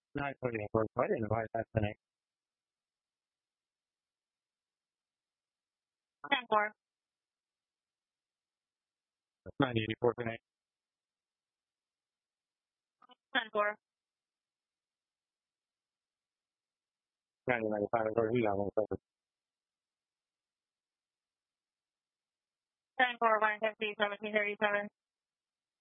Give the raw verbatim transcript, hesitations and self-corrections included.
Not putting it work. I didn't invite that thing. ten four. nine eighty-four connect. ten four. nine ninety-five, or he got one covered. ten four, one fifty, seventeen thirty-seven.